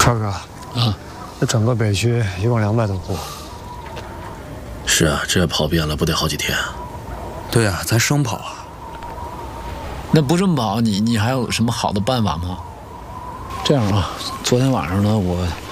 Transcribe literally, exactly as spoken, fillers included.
川哥啊， 这整个北区一共两百多户。 是啊，这跑遍了不得好几天啊。 对啊，咱生跑啊。 那不这么跑，你你还有什么好的办法吗？这样啊，昨天晚上呢，我